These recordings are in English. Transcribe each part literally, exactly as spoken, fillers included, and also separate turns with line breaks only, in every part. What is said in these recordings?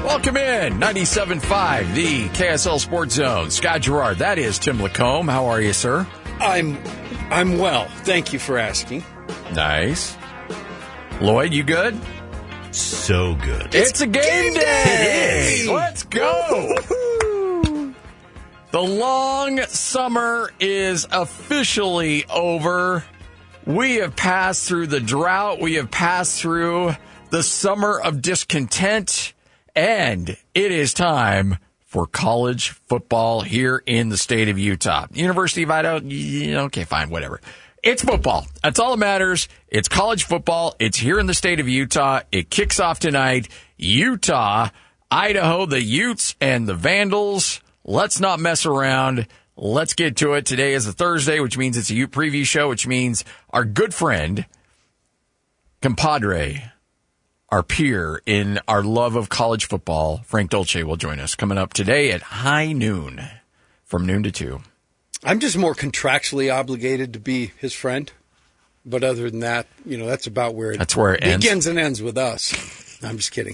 Welcome in, ninety-seven point five, the K S L Sports Zone. Scott Gerard, that is Tim Lacombe. How are you, sir?
I'm I'm well. Thank you for asking.
Nice. Lloyd, you good?
So good.
It's, it's a game, game day.
day.
It is. Let's go. The long summer is officially over. We have passed through the drought. We have passed through the summer of discontent. And it is time for college football here in the state of Utah. University of Idaho, yeah, okay, fine, whatever. It's football. That's all that matters. It's college football. It's here in the state of Utah. It kicks off tonight. Utah, Idaho, the Utes, and the Vandals. Let's not mess around. Let's get to it. Today is a Thursday, which means it's a Ute preview show, which means our good friend, compadre, our peer in our love of college football, Frank Dolce, will join us coming up today at high noon, from noon to two.
I'm just more contractually obligated to be his friend. But other than that, you know, that's about where it,
that's where it ends.
begins and ends with us. I'm just kidding.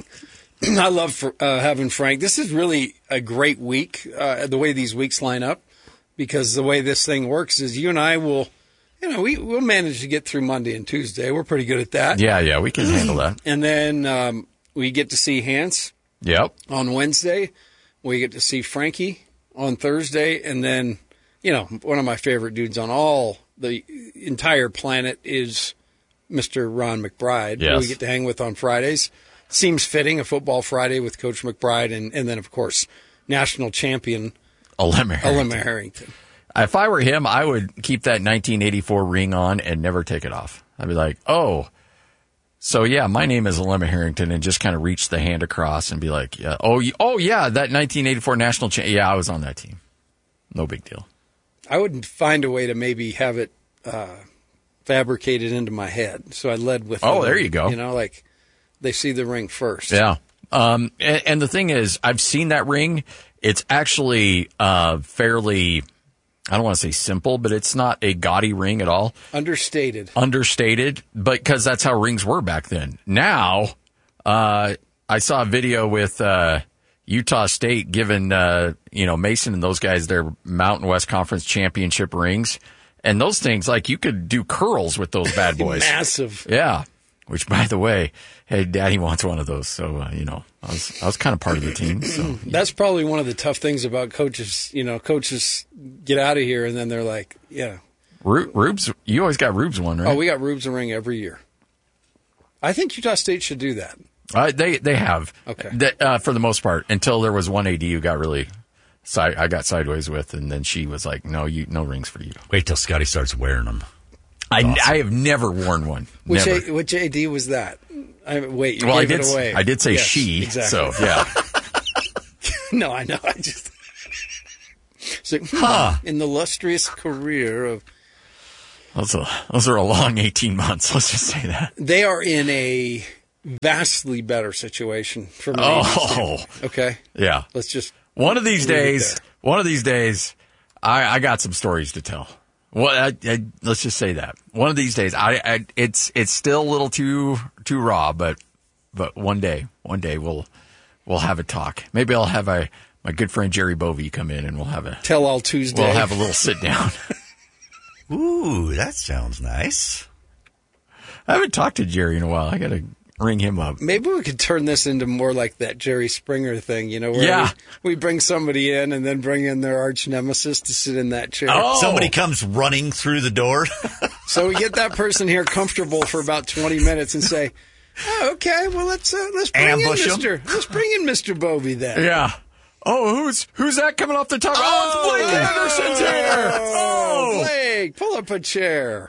I love for, uh, having Frank. This is really a great week, uh, the way these weeks line up, because the way this thing works is you and I will, you know, we, we'll manage to get through Monday and Tuesday. We're pretty good at that.
Yeah, yeah, we can handle that.
And then um, we get to see Hans
Yep.
on Wednesday. We get to see Frankie on Thursday. And then, you know, one of my favorite dudes on all the entire planet is Mister Ron McBride,
yes.
who we get to hang with on Fridays. Seems fitting, a football Friday with Coach McBride, and, and then, of course, national champion
Alema Harrington.
Alema Harrington.
If I were him, I would keep that nineteen eighty-four ring on and never take it off. I'd be like, oh, so yeah, my name is Alema Harrington, and just kind of reach the hand across and be like, yeah, oh, oh yeah, that nineteen eighty-four national champion. Yeah, I was on that team. No big deal.
I would find a way to maybe have it uh, fabricated into my head. So I led with
Oh,
the,
there you go.
You know, like they see the ring first.
Yeah. Um, and, and the thing is, I've seen that ring. It's actually uh, fairly, I don't want to say simple, but it's not a gaudy ring at all.
Understated.
Understated, but because that's how rings were back then. Now, uh, I saw a video with uh, Utah State giving, uh, you know, Mason and those guys their Mountain West Conference championship rings. And those things, like, you could do curls with those bad boys.
Massive.
Yeah. Which, by the way, hey, Daddy wants one of those. So, uh, you know, I was I was kind of part of the team. So yeah.
That's probably one of the tough things about coaches. You know, coaches get out of here, and then they're like, yeah.
Ru- Rubes, you always got Rubes one, right?
Oh, we got Rubes a ring every year. I think Utah State should do that.
Uh, they they have.
Okay.
That, uh, for the most part, until there was one A D who got really, si- I got sideways with, and then she was like, no, you, no rings for you.
Wait till Scotty starts wearing them.
I,
Awesome.
I have never worn one.
Which
Never.
A, which A D was that? I, wait, you
well,
gave
I did,
it away.
I did say
Yes,
she,
exactly.
so yeah.
No, I know. I just so,
Huh.
in the illustrious career of
Those are, those are a long eighteen months, let's just say that.
they are in a vastly better situation from an
Oh.
A D standpoint. Okay,
Yeah.
let's just
One of these
leave it
days,
there.
one of these days, I, I got some stories to tell. Well, I, I, let's just say that one of these days, I, I, it's it's still a little too too raw, but but one day, one day we'll we'll have a talk. Maybe I'll have a my good friend Jerry Bovee come in, and we'll have a
tell all Tuesday.
we'll have a little sit down.
Ooh, that sounds nice.
I haven't talked to Jerry in a while. I got to ring him up.
Maybe we could turn this into more like that Jerry Springer thing, you know, where
Yeah.
we, we bring somebody in and then bring in their arch nemesis to sit in that chair.
Oh.
Somebody comes running through the door.
So we get that person here comfortable for about twenty minutes and say, oh, okay, well, let's uh, let's bring
Ambush
in
'em.
Mister Let's bring in Mister Bovee then.
Yeah. Oh, who's who's that coming off the top? Oh, it's Blake Anderson's here.
Oh,
Oh,
Blake, pull up a chair.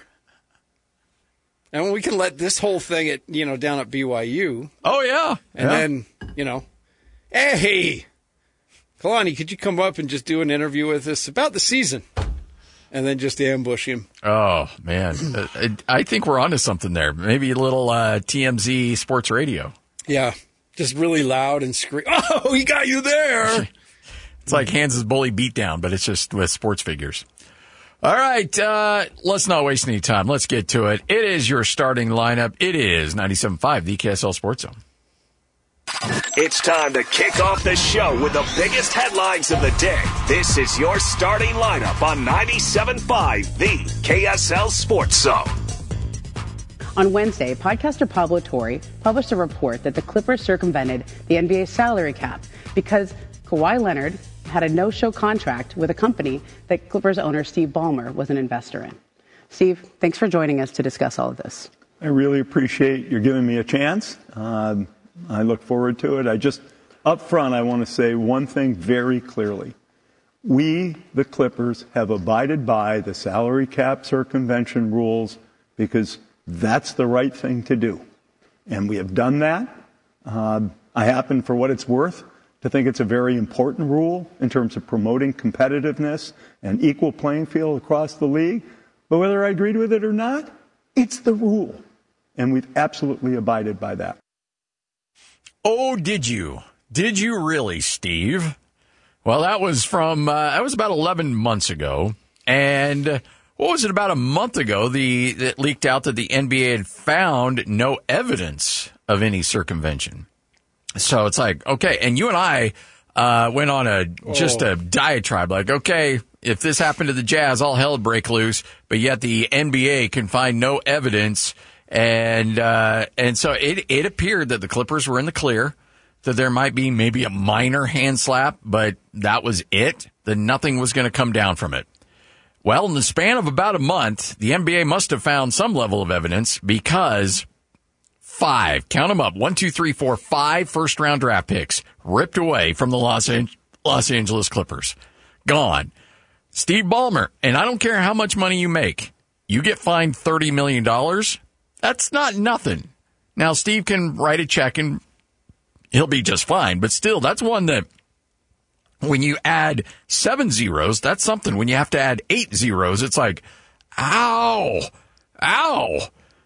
And we can let this whole thing at you know down at B Y U,
oh yeah.
and
Yeah.
then you know, hey, Kalani, could you come up and just do an interview with us about the season, and then just ambush him?
Oh man, Uh, I, I think we're onto something there. Maybe a little uh, T M Z sports radio.
Yeah, just really loud and scream. Oh, he got you there.
It's like Hans's bully beatdown, but it's just with sports figures. All right, uh, let's not waste any time. Let's get to it. It is your starting lineup. It is ninety-seven point five, the K S L Sports Zone.
It's time to kick off the show with the biggest headlines of the day. This is your starting lineup on ninety-seven point five, the K S L Sports Zone.
On Wednesday, podcaster Pablo Torre published a report that the Clippers circumvented the N B A salary cap because Kawhi Leonard had a no-show contract with a company that Clippers owner Steve Ballmer was an investor in. Steve, thanks for joining us to discuss all of this.
I really appreciate you giving me a chance. Um, I look forward to it. I just, up front, I want to say one thing very clearly. We, the Clippers, have abided by the salary cap circumvention rules because that's the right thing to do. And we have done that. Um, I happen, for what it's worth, to think it's a very important rule in terms of promoting competitiveness and equal playing field across the league. But whether I agreed with it or not, it's the rule. And we've absolutely abided by that.
Oh, did you? Did you really, Steve? Well, that was from, uh, that was about eleven months ago. And uh, what was it, about a month ago, the it leaked out that the N B A had found no evidence of any circumvention. So it's like, okay, and you and I uh, went on a just oh. a diatribe, like, okay, if this happened to the Jazz, all hell would break loose, but yet the N B A can find no evidence. And uh, and so it, it appeared that the Clippers were in the clear, that there might be maybe a minor hand slap, but that was it, that nothing was going to come down from it. Well, in the span of about a month, the N B A must have found some level of evidence because five, count them up, one, two, three, four, five first-round draft picks ripped away from the Los, An- Los Angeles Clippers. Gone. Steve Ballmer, and I don't care how much money you make, you get fined thirty million dollars. That's not nothing. Now, Steve can write a check and he'll be just fine. But still, that's one that when you add seven zeros, that's something. When you have to add eight zeros, it's like, ow, ow.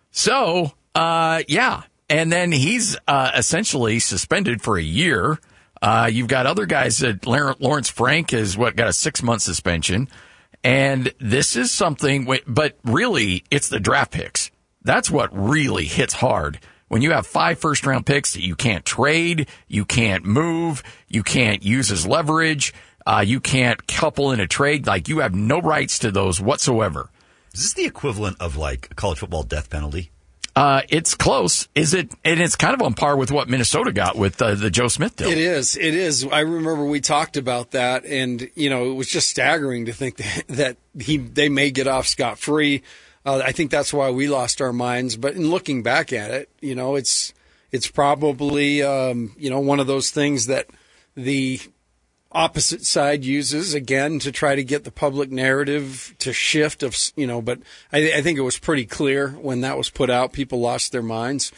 So, uh, yeah. And then he's uh, essentially suspended for a year. Uh, you've got other guys that Lawrence Frank has what got a six month suspension. And this is something, but really, it's the draft picks. That's what really hits hard. When you have five first-round picks that you can't trade, you can't move, you can't use as leverage, uh, you can't couple in a trade, like you have no rights to those whatsoever.
Is this the equivalent of like a college football death penalty?
Uh, it's close. Is it? And it's kind of on par with what Minnesota got with uh, the Joe Smith deal.
It is. It is. I remember we talked about that, and you know, it was just staggering to think that, that he they may get off scot-free. Uh, I think that's why we lost our minds. But in looking back at it, you know, it's it's probably um, you know one of those things that the opposite side uses again to try to get the public narrative to shift. Of you know, but I, I think it was pretty clear when that was put out. People lost their minds,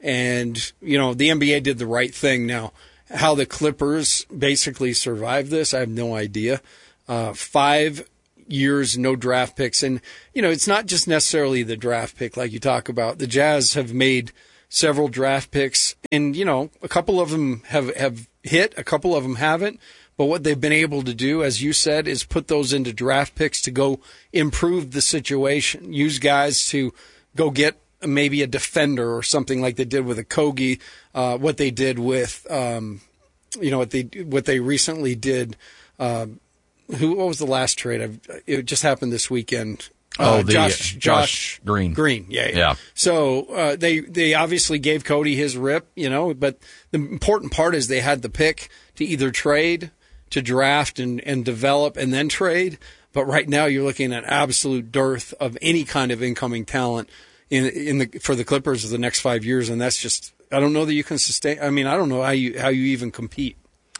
and you know the N B A did the right thing. Now, how the Clippers basically survived this, I have no idea. Uh, five. years, no draft picks. And, you know, it's not just necessarily the draft pick like you talk about. The Jazz have made several draft picks and, you know, a couple of them have, have hit, a couple of them haven't. But what they've been able to do, as you said, is put those into draft picks to go improve the situation. Use guys to go get maybe a defender or something like they did with a Kogi, uh, what they did with, um, you know, what they, what they recently did, uh, Who? What was the last trade? I've, it just happened this weekend.
Oh,
uh,
the
Josh,
Josh,
Josh
Green.
Green, yeah, yeah.
yeah.
So uh, they they obviously gave Cody his rip, you know. But the important part is they had the pick to either trade, to draft, and, and develop, and then trade. But right now you're looking at absolute dearth of any kind of incoming talent in in the for the Clippers of the next five years, and that's just I don't know that you can sustain. I mean, I don't know how you how you even compete.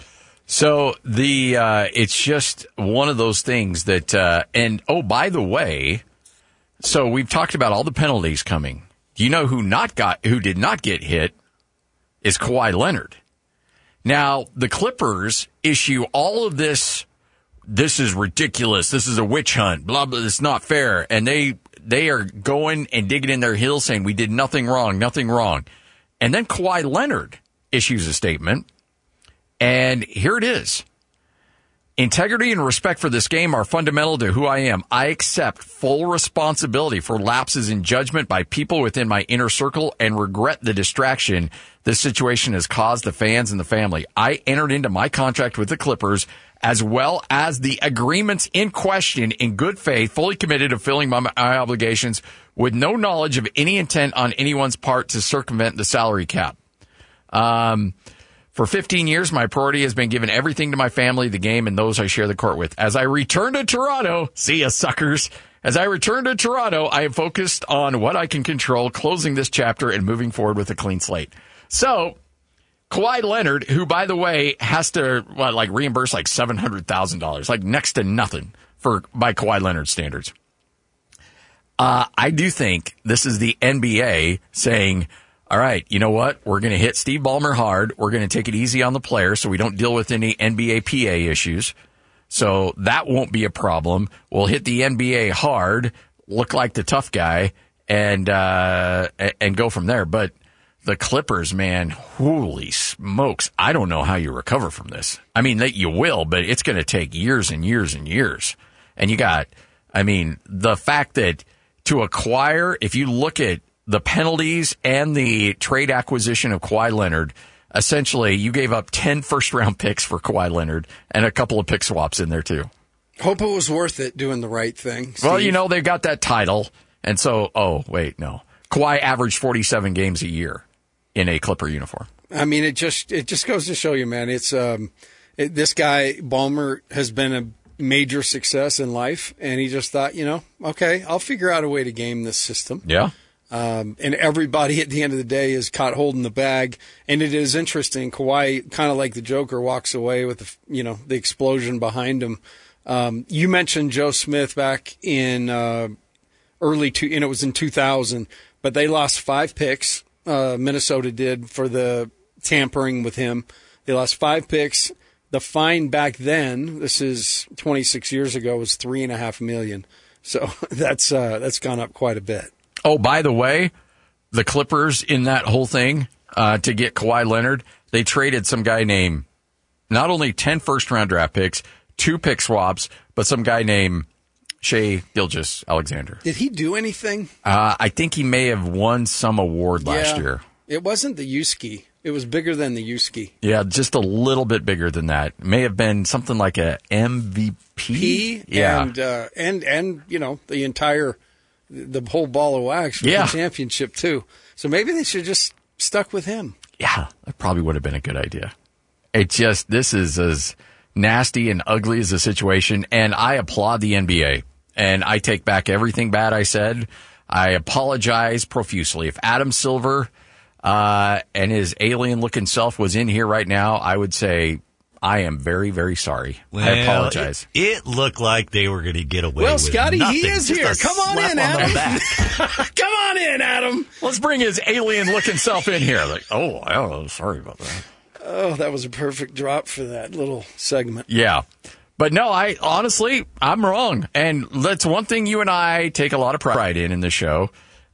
So the uh, it's just one of those things that, uh, and oh, by the way, so we've talked about all the penalties coming. Do you know who not got who did not get hit is Kawhi Leonard. Now the Clippers issue all of this. This is ridiculous. This is a witch hunt. Blah blah. It's not fair, and they they are going and digging in their heels, saying we did nothing wrong, nothing wrong, and then Kawhi Leonard issues a statement. And here it is. Integrity and respect for this game are fundamental to who I am. I accept full responsibility for lapses in judgment by people within my inner circle and regret the distraction this situation has caused the fans and the family. I entered into my contract with the Clippers as well as the agreements in question in good faith, fully committed to filling my, my obligations with no knowledge of any intent on anyone's part to circumvent the salary cap. Um... For fifteen years, my priority has been giving everything to my family, the game, and those I share the court with. As I return to Toronto, see ya, suckers. As I return to Toronto, I am focused on what I can control, closing this chapter and moving forward with a clean slate. So, Kawhi Leonard, who, by the way, has to, what, like, reimburse like seven hundred thousand dollars, like next to nothing for by Kawhi Leonard standards. Uh, I do think this is the N B A saying, all right, you know what? We're going to hit Steve Ballmer hard. We're going to take it easy on the player so we don't deal with any N B A P A issues. So that won't be a problem. We'll hit the N B A hard, look like the tough guy, and uh, and go from there. But the Clippers, man, holy smokes. I don't know how you recover from this. I mean, that you will, but it's going to take years and years and years. And you got, I mean, the fact that to acquire, if you look at the penalties and the trade acquisition of Kawhi Leonard, essentially you gave up ten first-round picks for Kawhi Leonard and a couple of pick swaps in there, too.
Hope it was worth it doing the right thing, Steve.
Well, you know, they got that title, and so, oh, wait, no. Kawhi averaged forty-seven games a year in a Clipper uniform.
I mean, it just it just goes to show you, man, it's um, it, this guy, Ballmer, has been a major success in life, and he just thought, you know, okay, I'll figure out a way to game this system.
Yeah.
Um, and everybody at the end of the day is caught holding the bag. And it is interesting. Kawhi, kind of like the Joker, walks away with the, you know, the explosion behind him. Um, you mentioned Joe Smith back in uh, early two, and it was in two thousand, but they lost five picks. Uh, Minnesota did for the tampering with him. They lost five picks. The fine back then, this is twenty-six years ago, was three and a half million. So that's uh, that's gone up quite a bit.
Oh, by the way, the Clippers in that whole thing uh, to get Kawhi Leonard, they traded some guy named not only ten first-round draft picks, two pick swaps, but some guy named Shai Gilgeous-Alexander.
Did he do anything?
Uh, I think he may have won some award last
yeah.
year.
It wasn't the U-Ski. It was bigger than the U-Ski.
Yeah, just a little bit bigger than that. May have been something like a M V P.
P
yeah.
And, uh, and, and, you know, the entire... the whole ball of wax for
yeah.
the championship, too. So maybe they should have just stuck with him.
Yeah, that probably would have been a good idea. It just, this is as nasty and ugly as a situation, and I applaud the N B A. And I take back everything bad I said. I apologize profusely. If Adam Silver uh, and his alien-looking self was in here right now, I would say, I am very, very sorry.
Well,
I apologize.
It, it looked like they were going to get away
well,
with
Scotty,
nothing.
he is
Just
here.
a
Come on
slap
in,
on
Adam.
the back.
Come on in, Adam.
Let's bring his alien-looking self in here. Like, oh, oh, sorry about that.
Oh, that was a perfect drop for that little segment.
Yeah. But no, I honestly, I'm wrong. And that's one thing you and I take a lot of pride in in this show.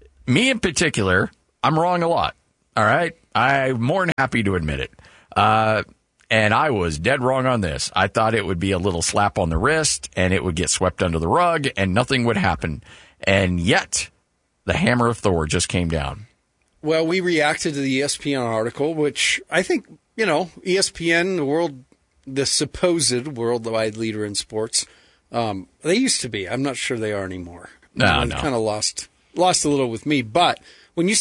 Me in particular, I'm wrong a lot. All right? I'm more than happy to admit it. Uh, and I was dead wrong on this. I thought it would be a little slap on the wrist and it would get swept under the rug and nothing would happen. And yet, the hammer of Thor just came down.
Well, we reacted to the E S P N article, which I think, you know, E S P N, the world, the supposed worldwide leader in sports, um, they used to be. I'm not sure they are anymore.
No,
They've
no.
kind of lost lost a little with me. But when you